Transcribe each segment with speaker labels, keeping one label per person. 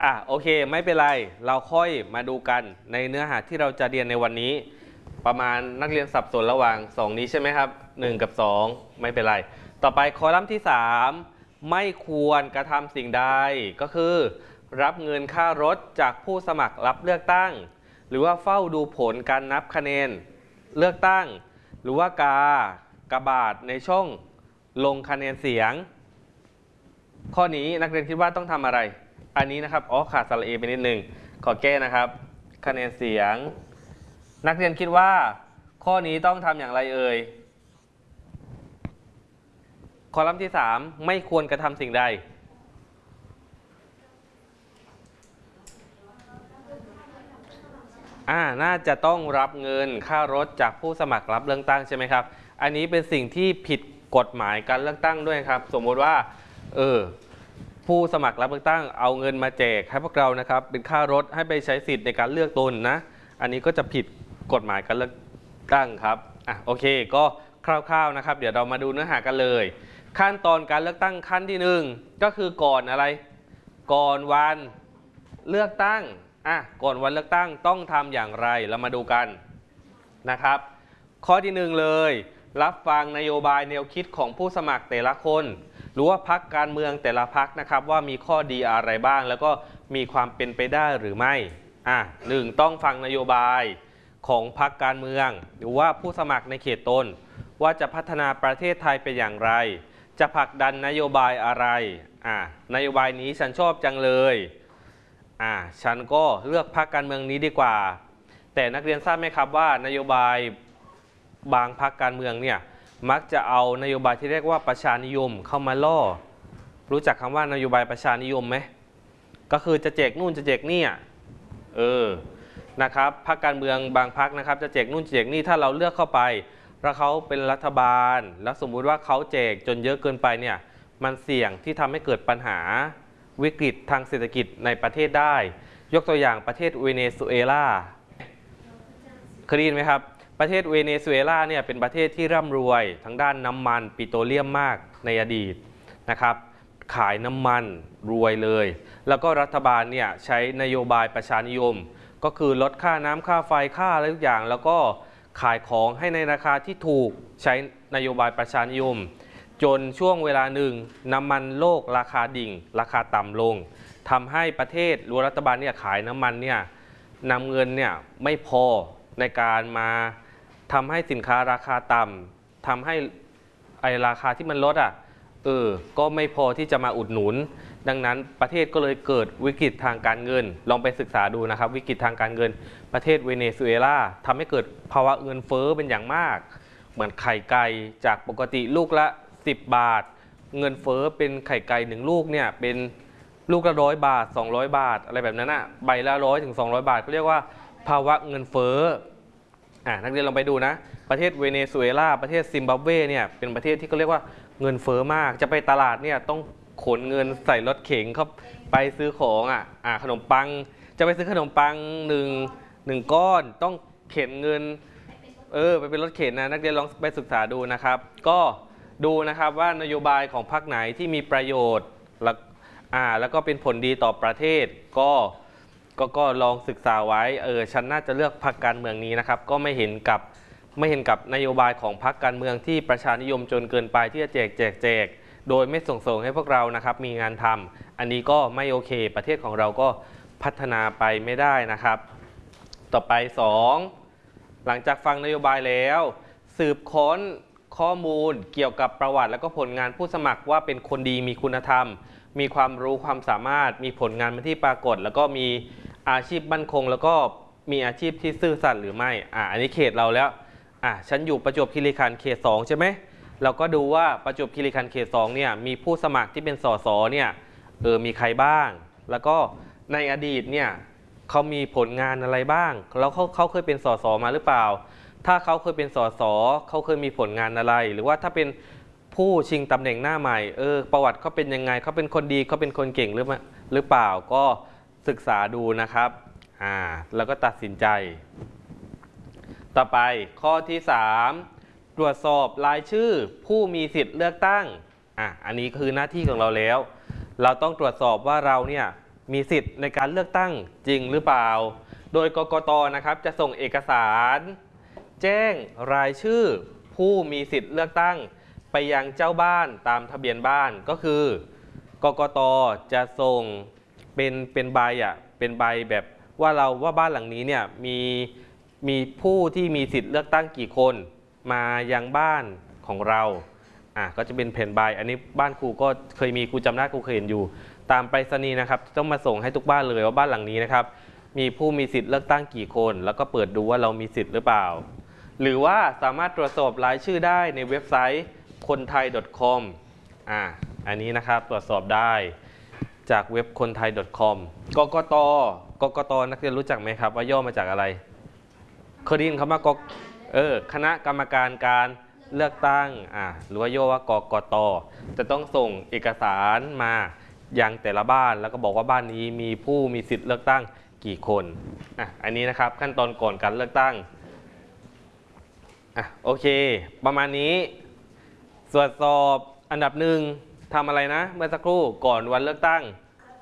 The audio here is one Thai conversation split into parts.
Speaker 1: โอเคไม่เป็นไรเราค่อยมาดูกันในเนื้อหาที่เราจะเรียนในวันนี้ประมาณนักเรียนสับสนระหว่าง2นี้ใช่ไหมครับ1กับ2ไม่เป็นไรต่อไปคอลัมน์ที่3ไม่ควรกระทำสิ่งใดก็คือรับเงินค่ารถจากผู้สมัครรับเลือกตั้งหรือว่าเฝ้าดูผลการนับคะแนนเลือกตั้งหรือว่ากระบาดในช่องลงคะแนนเสียงข้อนี้นักเรียนคิดว่าต้องทำอะไรอันนี้นะครับขาดสระเอไปนิดนึงขอแก้นะครับคะแนนเสียงนักเรียนคิดว่าข้อนี้ต้องทำอย่างไรเอ่ยคอลัมน์ที่3ไม่ควรกระทำสิ่งใดน่าจะต้องรับเงินค่ารถจากผู้สมัครรับเลือกตั้งใช่ไหมครับอันนี้เป็นสิ่งที่ผิดกฎหมายการเลือกตั้งด้วยครับสมมติว่าผู้สมัครรับเลือกตั้งเอาเงินมาแจกให้พวกเรานะครับเป็นค่ารถให้ไปใช้สิทธิ์ในการเลือกตนนะอันนี้ก็จะผิดกฎหมายการเลือกตั้งครับโอเคก็คร่าวๆนะครับเดี๋ยวเรามาดูเนื้อหากันเลยขั้นตอนการเลือกตั้งขั้นที่1ก็คือก่อนอะไรก่อนวันเลือกตั้งก่อนวันเลือกตั้งต้องทำอย่างไรเรามาดูกันนะครับข้อที่1เลยรับฟังนโยบายแนวคิดของผู้สมัครแต่ละคนหรือว่าพรรคการเมืองแต่ละพรรคนะครับว่ามีข้อดีอะไรบ้างแล้วก็มีความเป็นไปได้หรือไม่1ต้องฟังนโยบายของพรรคการเมืองหรือว่าผู้สมัครในเขตตนว่าจะพัฒนาประเทศไทยเป็นอย่างไรจะผลักดันนโยบายอะไรนโยบายนี้ฉันชอบจังเลยฉันก็เลือกพรรคการเมืองนี้ดีกว่าแต่นักเรียนทราบไหมครับว่านโยบายบางพรรคการเมืองเนี่ยมักจะเอานโยบายที่เรียกว่าประชานิยมเข้ามาล่อรู้จักคำว่านโยบายประชานิยมไหมก็คือจะแจกนู่นจะแจกนี่นะครับพรรคการเมืองบางพรรคนะครับจะแจกนู่นแจกนี่ถ้าเราเลือกเข้าไปแล้วเขาเป็นรัฐบาลแล้วสมมุติว่าเขาแจกจนเยอะเกินไปเนี่ยมันเสี่ยงที่ทำให้เกิดปัญหาวิกฤตทางเศรษฐกิจในประเทศได้ยกตัวอย่างประเทศเวเนซุเอลาเคยได้ยินไหมครับประเทศเวเนซุเอลาเนี่ยเป็นประเทศที่ร่ำรวยทั้งด้านน้ำมันปิโตรเลียมมากในอดีตนะครับขายน้ำมันรวยเลยแล้วก็รัฐบาลเนี่ยใช้นโยบายประชานิยมก็คือลดค่าน้ำค่าไฟค่าอะไรทุกอย่างแล้วก็ขายของให้ในราคาที่ถูกใช้นโยบายประชานิยมจนช่วงเวลาหนึ่งน้ำมันโลกราคาดิ่งราคาต่ำลงทำให้ประเทศหรือรัฐบาลเนี่ยขายน้ำมันเนี่ยนำเงินเนี่ยไม่พอในการมาทำให้สินค้าราคาต่ำทำให้ราคาที่มันลดก็ไม่พอที่จะมาอุดหนุนดังนั้นประเทศก็เลยเกิดวิกฤตทางการเงินลองไปศึกษาดูนะครับวิกฤตทางการเงินประเทศเวเนซุเอลาทำให้เกิดภาวะเงินเฟ้อเป็นอย่างมากเหมือนไข่ไก่จากปกติลูกละ10 บาทเงินเฟ้อเป็นไข่ไก่1ลูกเนี่ยเป็นลูกละ100 บาท200 บาทอะไรแบบนั้นใบละ100 ถึง 200 บาทเขาเรียกว่าภาวะเงินเฟ้อนักเรียนลองไปดูนะประเทศเวเนซุเอลาประเทศซิมบับเวเนี่ยเป็นประเทศที่เขาเรียกว่าเงินเฟ้อมากจะไปตลาดเนี่ยต้องขนเงินใส่รถเข็นเข้าไปซื้อของขนมปังจะไปซื้อขนมปังหนึ่งก้อนต้องเข็นเงินไปเป็นรถเข็นนะนักเรียนลองไปศึกษาดูนะครับก็ดูนะครับว่านโยบายของพรรคไหนที่มีประโยชน์แล้วก็เป็นผลดีต่อประเทศก็ลองศึกษาไว้ฉันน่าจะเลือกพรรคการเมืองนี้นะครับก็ไม่เห็นกับนโยบายของพรรคการเมืองที่ประชานิยมจนเกินไปที่จะแจกโดยไม่ส่งให้พวกเรานะครับมีงานทำอันนี้ก็ไม่โอเคประเทศของเราก็พัฒนาไปไม่ได้นะครับต่อไป2หลังจากฟังนโยบายแล้วสืบค้นข้อมูลเกี่ยวกับประวัติและก็ผลงานผู้สมัครว่าเป็นคนดีมีคุณธรรมมีความรู้ความสามารถมีผลงานเป็นที่ปรากฏแล้วก็มีอาชีพมั่นคงแล้วก็มีอาชีพที่ซื่อสัตย์หรือไม่อันนี้เขตเราแล้วฉันอยู่ประจวบคีรีขันธ์เขต2ใช่ไหมเราก็ดูว่าประจวบคีรีขันธ์เขต2เนี่ยมีผู้สมัครที่เป็นสสเนี่ยมีใครบ้างแล้วก็ในอดีตเนี่ยเขามีผลงานอะไรบ้างแล้วเขาเคยเป็นสสมาหรือเปล่าถ้าเขาเคยเป็นสสเขาเคยมีผลงานอะไรหรือว่าถ้าเป็นผู้ชิงตำแหน่งหน้าใหม่ประวัติเขาเป็นยังไงเขาเป็นคนดีเขาเป็นคนเก่งหรือเปล่าก็ศึกษาดูนะครับแล้วก็ตัดสินใจต่อไปข้อที่3ตรวจสอบรายชื่อผู้มีสิทธิ์เลือกตั้งอันนี้คือหน้าที่ของเราแล้วเราต้องตรวจสอบว่าเราเนี่ยมีสิทธิ์ในการเลือกตั้งจริงหรือเปล่าโดยกกต.นะครับจะส่งเอกสารแจ้งรายชื่อผู้มีสิทธิ์เลือกตั้งไปยังเจ้าบ้านตามทะเบียนบ้านก็คือกกต.จะส่งเป็นใบเป็นใบแบบว่าบ้านหลังนี้เนี่ยมีผู้ที่มีสิทธิ์เลือกตั้งกี่คนมายังบ้านของเราก็จะเป็นแผ่นใบอันนี้บ้านครูก็เคยมีครูจำได้ครูเคยเห็นอยู่ตามไปรษณีย์นะครับต้องมาส่งให้ทุกบ้านเลยว่าบ้านหลังนี้นะครับมีผู้มีสิทธิ์เลือกตั้งกี่คนแล้วก็เปิดดูว่าเรามีสิทธิ์หรือเปล่าหรือว่าสามารถตรวจสอบรายชื่อได้ในเว็บไซต์คนไทย .com อันนี้นะครับตรวจสอบได้จากเว็บคนไทย .com กกตนักเรียนรู้จักไหมครับว่าย่อมาจากอะไรเคยได้ยินคำว่าคณะกรรมการการเลือกตั้งหรือว่าย่อว่ากกต.จะต้องส่งเอกสารมายังแต่ละบ้านแล้วก็บอกว่าบ้านนี้มีผู้มีสิทธิ์เลือกตั้งกี่คนอันนี้นะครับขั้นตอนก่อนการเลือกตั้งโอเคประมาณนี้ตรวจสอบอันดับหนึ่งทำอะไรนะเมื่อสักครู่ก่อนวันเลือกตั้ง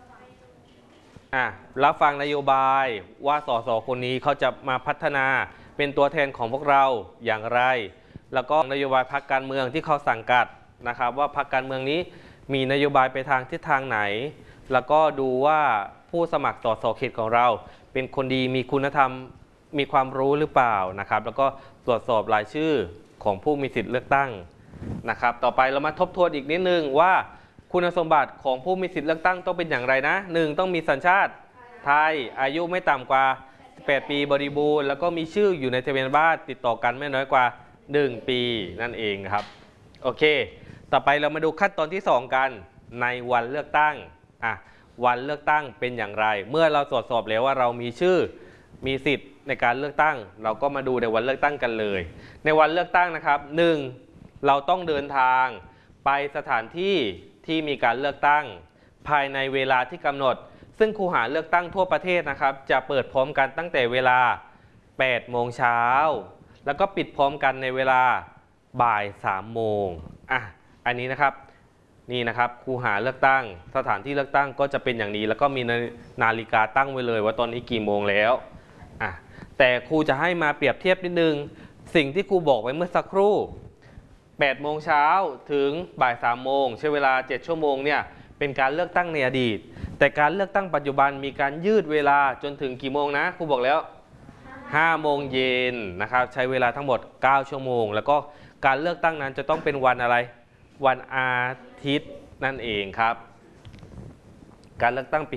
Speaker 1: รับฟังนโยบายว่าสสคนนี้เขาจะมาพัฒนาเป็นตัวแทนของพวกเราอย่างไรแล้วก็นโยบายพรรคการเมืองที่เขาสังกัดนะครับว่าพรรคการเมืองนี้มีนโยบายไปทางทิศทางไหนแล้วก็ดูว่าผู้สมัครสสเขตของเราเป็นคนดีมีคุณธรรมมีความรู้หรือเปล่านะครับแล้วก็ตรวจสอบรายชื่อของผู้มีสิทธิ์เลือกตั้งนะครับต่อไปเรามาทบทวนอีกนิดนึงว่าคุณสมบัติของผู้มีสิทธิ์เลือกตั้งต้องเป็นอย่างไรนะ1ต้องมีสัญชาติไทยอายุไม่ต่ำกว่า18 ปีบริบูรณ์แล้วก็มีชื่ออยู่ในทะเบียนบ้านติดต่อกันไม่น้อยกว่า1 ปีนั่นเองครับโอเคต่อไปเรามาดูขั้นตอนที่2กันในวันเลือกตั้งวันเลือกตั้งเป็นอย่างไรเมื่อเราตรวจสอบแล้วว่าเรามีชื่อมีสิทธิ์ในการเลือกตั้งเราก็มาดูในวันเลือกตั้งกันเลยในวันเลือกตั้งนะครับ1เราต้องเดินทางไปสถานที่ที่มีการเลือกตั้งภายในเวลาที่กำหนดซึ่งคูหาเลือกตั้งทั่วประเทศนะครับจะเปิดพร้อมกันตั้งแต่เวลา8 โมงเช้าแล้วก็ปิดพร้อมกันในเวลาบ่าย 3 โมงอันนี้นะครับนี่นะครับคูหาเลือกตั้งสถานที่เลือกตั้งก็จะเป็นอย่างนี้แล้วก็มีนาฬิกาตั้งไว้เลยว่าตอนนี้กี่โมงแล้วแต่ครูจะให้มาเปรียบเทียบนิดนึงสิ่งที่ครูบอกไว้เมื่อสักครู่8 โมงเช้าถึงบ่าย 3 โมงใช้เวลา7 ชั่วโมงเนี่ยเป็นการเลือกตั้งในอดีตแต่การเลือกตั้งปัจจุบันมีการยืดเวลาจนถึงกี่โมงนะครูบอกแล้ว5 โมงเย็นนะครับใช้เวลาทั้งหมด9 ชั่วโมงแล้วก็การเลือกตั้งนั้นจะต้องเป็นวันอะไรวันอาทิตย์นั่นเองครับการเลือกตั้งปี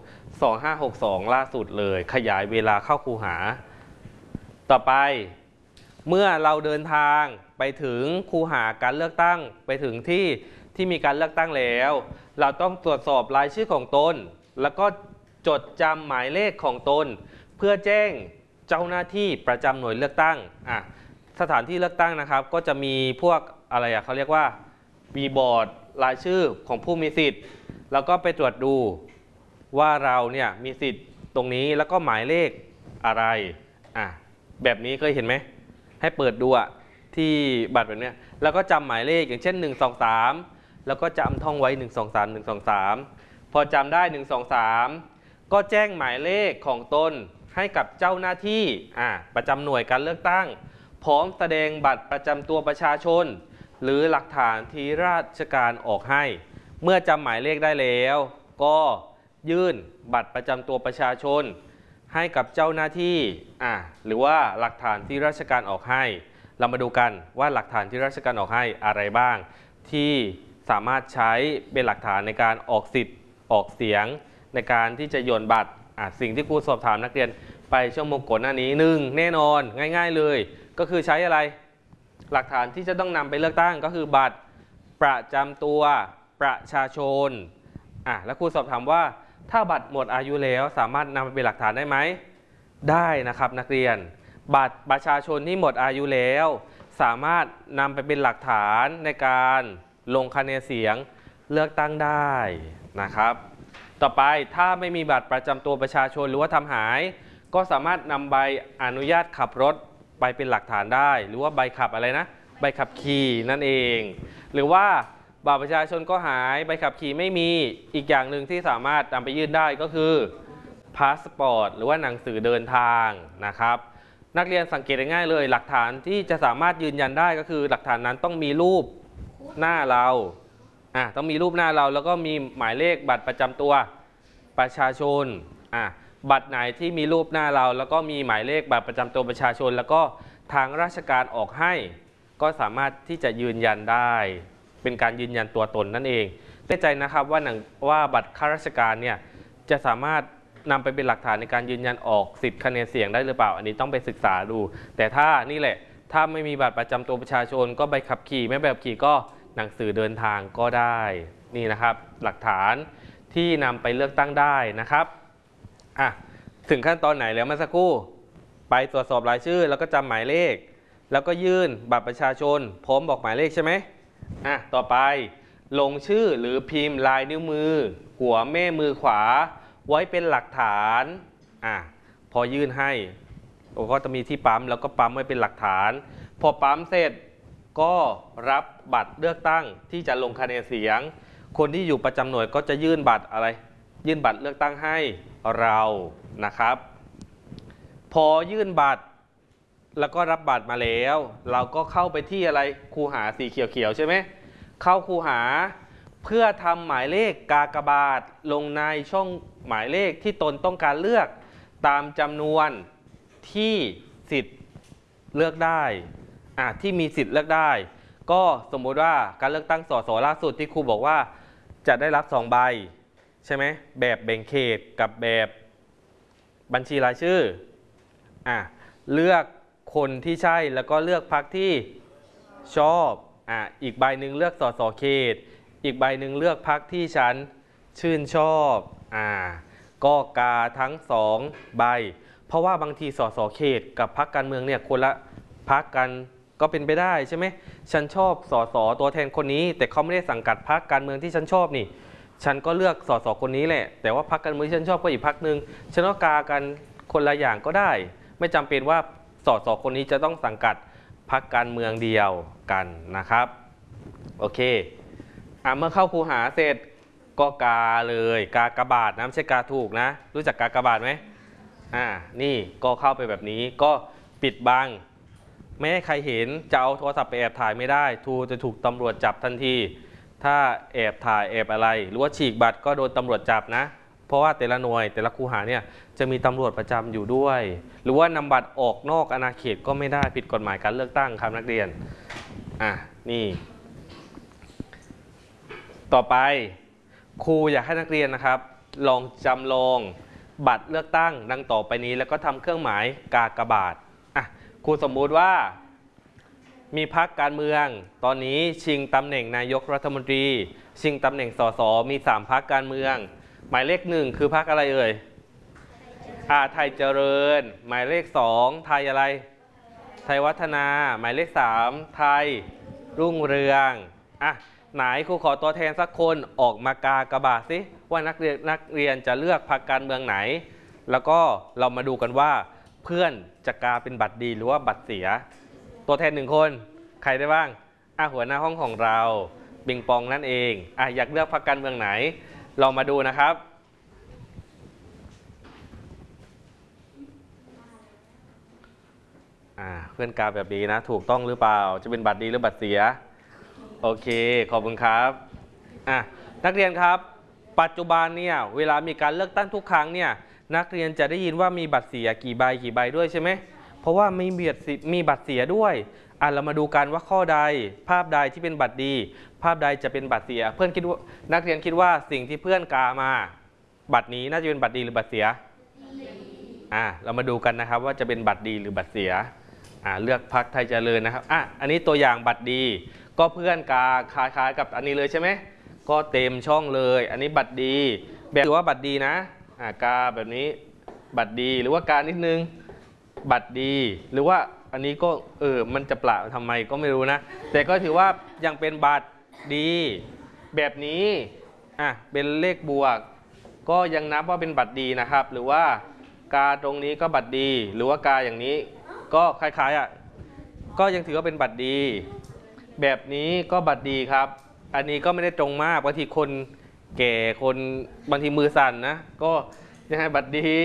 Speaker 1: 2562ล่าสุดเลยขยายเวลาเข้าคูหาต่อไปเมื่อเราเดินทางไปถึงคูหาการเลือกตั้งไปถึงที่มีการเลือกตั้งแล้วเราต้องตรวจสอบรายชื่อของตนแล้วก็จดจำหมายเลขของตนเพื่อแจ้งเจ้าหน้าที่ประจำหน่วยเลือกตั้งสถานที่เลือกตั้งนะครับก็จะมีพวกอะไรเขาเรียกว่ามีบอร์ดรายชื่อของผู้มีสิทธิ์แล้วก็ไปตรวจดูว่าเราเนี่ยมีสิทธิ์ตรงนี้แล้วก็หมายเลขอะไรแบบนี้เคยเห็นไหมให้เปิดดูที่บัตรแบบนี้แล้วก็จำหมายเลขอย่างเช่น1 2 3แล้วก็จำท่องไว้1 2 3 1 2 3พอจำได้1 2 3ก็แจ้งหมายเลขของตนให้กับเจ้าหน้าที่ประจำหน่วยการเลือกตั้งพร้อมแสดงบัตรประจำตัวประชาชนหรือหลักฐานที่ราชการออกให้เมื่อจำหมายเลขได้แล้วก็ยื่นบัตรประจำตัวประชาชนให้กับเจ้าหน้าที่หรือว่าหลักฐานที่ราชการออกให้เรามาดูกันว่าหลักฐานที่ราชการออกให้อะไรบ้างที่สามารถใช้เป็นหลักฐานในการออกสิทธิ์ออกเสียงในการที่จะโยนบัตรสิ่งที่ครูสอบถามนักเรียนไปชั่วโมงก่อนหน้านี้1แน่นอนง่ายๆเลยก็คือใช้อะไรหลักฐานที่จะต้องนำไปเลือกตั้งก็คือบัตรประจำตัวประชาชนแล้วครูสอบถามว่าถ้าบัตรหมดอายุแล้วสามารถนำไปเป็นหลักฐานได้ไหมได้นะครับนักเรียนบัตรประชาชนที่หมดอายุแล้วสามารถนำไปเป็นหลักฐานในการลงคะแนนเสียงเลือกตั้งได้นะครับต่อไปถ้าไม่มีบัตรประจำตัวประชาชนหรือว่าทำหายก็สามารถนำใบอนุญาตขับรถไปเป็นหลักฐานได้หรือว่าใบขับอะไรนะใบขับขี่นั่นเองหรือว่าบัตรประชาชนก็หายใบขับขี่ไม่มีอีกอย่างหนึ่งที่สามารถนำไปยื่นได้ก็คือพาสปอร์ตหรือว่าหนังสือเดินทางนะครับนักเรียนสังเกตง่ายๆเลยหลักฐานที่จะสามารถยืนยันได้ก็คือหลักฐานนั้นต้องมีรูปหน้าเราต้องมีรูปหน้าเราแล้วก็มีหมายเลขบัตรประจำตัวประชาชนบัตรไหนที่มีรูปหน้าเราแล้วก็มีหมายเลขบัตรประจำตัวประชาชนแล้วก็ทางราชการออกให้ก็สามารถที่จะยืนยันได้เป็นการยืนยันตัวตนนั่นเองแน่ใจนะครับว่าบัตรข้าราชการเนี่ยจะสามารถนำไปเป็นหลักฐานในการยืนยันออกสิทธิ์คะแนนเสียงได้หรือเปล่าอันนี้ต้องไปศึกษาดูแต่ถ้านี่แหละถ้าไม่มีบัตรประจำตัวประชาชนก็ใบขับขี่ไม่ใบขับขี่ก็หนังสือเดินทางก็ได้นี่นะครับหลักฐานที่นำไปเลือกตั้งได้นะครับถึงขั้นตอนไหนแล้วเมื่อสักครู่ไปตรวจสอบรายชื่อแล้วก็จำหมายเลขแล้วก็ยื่นบัตรประชาชนพร้อมบอกหมายเลขใช่ไหมต่อไปลงชื่อหรือพิมพ์ลายนิ้วมือหัวแม่มือขวาไว้เป็นหลักฐานพอยื่นให้ก็จะมีที่ปั๊มแล้วก็ปั๊มไว้เป็นหลักฐานพอปั๊มเสร็จก็รับบัตรเลือกตั้งที่จะลงคะแนนเสียงคนที่อยู่ประจำหน่วยก็จะยื่นบัตรอะไรยื่นบัตรเลือกตั้งให้เรานะครับพอยื่นบัตรแล้วก็รับบัตรมาแล้วเราก็เข้าไปที่อะไรคูหาสีเขียวๆใช่ไหมเข้าคูหาเพื่อทำหมายเลขกากบาทลงในช่องหมายเลขที่ตนต้องการเลือกตามจำนวนที่สิทธิ์เลือกได้ที่มีสิทธิ์เลือกได้ก็สมมุติว่าการเลือกตั้งสสล่าสุดที่ครูบอกว่าจะได้รับ2ใบใช่ไหมแบบแบ่งเขตกับแบบบัญชีรายชื่อเลือกคนที่ใช่แล้วก็เลือกพรรคที่ชอบอีกใบหนึ่งเลือกสสเขตอีกใบหนึ่งเลือกพรรคที่ฉันชื่นชอบก็กาทั้ง2ใบเพราะว่าบางทีสสเขตกับพรรคการเมืองเนี่ยคนละพรรคกันก็เป็นไปได้ใช่ไหมฉันชอบสสตัวแทนคนนี้แต่เขาไม่ได้สังกัดพรรคการเมืองที่ฉันชอบนี่ฉันก็เลือกสสคนนี้แหละแต่ว่าพรรคการเมืองที่ฉันชอบก็อีกพรรคหนึ่งฉันก็กากันคนละอย่างก็ได้ไม่จำเป็นว่าสสคนนี้จะต้องสังกัดพรรคการเมืองเดียวกันนะครับโอเคเมื่อเข้าคูหาเสร็จก็กาเลยกากบาทนะไม่ใช่กาถูกนะรู้จักกากบาทไหมนี่ก็เข้าไปแบบนี้ก็ปิดบังไม่ให้ใครเห็นจะเอาโทรศัพท์ไปแอบถ่ายไม่ได้จะถูกตำรวจจับทันทีถ้าแอบถ่ายแอบอะไรหรือว่าฉีกบัตรก็โดนตำรวจจับนะเพราะว่าแต่ละหน่วยแต่ละคูหาเนี่ยจะมีตำรวจประจำอยู่ด้วยหรือว่านำบัตรออกนอกอาณาเขตก็ไม่ได้ผิดกฎหมายการเลือกตั้งครับนักเรียนนี่ต่อไปครูอยากให้นักเรียนนะครับลองจำลองบัตรเลือกตั้งดังต่อไปนี้แล้วก็ทำเครื่องหมายกากบาทครูสมมุติว่ามีพรรคการเมืองตอนนี้ชิงตำแหน่งนายกรัฐมนตรีชิงตำแหน่งสสมี3พรรคการเมืองหมายเลข1คือพรรคอะไรเอ่ยไทยเจริญหมายเลข2ไทยอะไรไทยวัฒนาหมายเลข3ไทยรุ่งเรืองไหนครูขอตัวแทนสักคนออกมากากบาทสิว่านักเรียนจะเลือกพรรคการเมืองไหนแล้วก็เรามาดูกันว่าเพื่อนจะกาเป็นบัตรดีหรือว่าบัตรเสียตัวแทน1คนใครได้บ้างหัวหน้าห้องของเราปิงปองนั่นเองอยากเลือกพรรคการเมืองไหนเรามาดูนะครับเพื่อนกาแบบนี้นะถูกต้องหรือเปล่าจะเป็นบัตรดีหรือบัตรเสียโอเคขอบคุณครับนักเรียนครับปัจจุบันเนี่ยเวลามีการเลือกตั้งทุกครั้งเนี่ยนักเรียนจะได้ยินว่ามีบัตรเสียกี่ใบด้วยใช่ไหมเพราะว่ามีบัตรเสียด้วยเรามาดูกันว่าข้อใดภาพใดที่เป็นบัตรดีภาพใดจะเป็นบัตรเสียเพื่อนคิดว่านักเรียนคิดว่าสิ่งที่เพื่อนกามาบัตรนี้น่าจะเป็นบัตรดีหรือบัตรเสียเรามาดูกันนะครับว่าจะเป็นบัตรดีหรือบัตรเสียเลือกพรรคไทยเจริญนะครับอันนี้ตัวอย่างบัตรดีก็เพื่อนกาคล้ายๆกับอันนี้เลยใช่ไหมก็เต็มช่องเลยอันนี้บัตรดีแบบถือว่าบัตรดีนะกาแบบนี้บัตรดีหรือว่าการนิดนึงบัตรดีหรือว่าอันนี้ก็มันจะปละทำไมก็ไม่รู้นะแต่ก็ถือว่ายังเป็นบัตรดีแบบนี้เป็นเลขบวกก็ยังนับว่าเป็นบัตรดีนะครับหรือว่ากาตรงนี้ก็บัตรดีหรือว่ากาอย่างนี้ก็คล้ายๆก็ยังถือว่าเป็นบัตรดีแบบนี้ก็บัตรดีครับอันนี้ก็ไม่ได้ตรงมากบางทีคนแก่คนบางทีมือสั่นนะก็ยังไงบัตรดี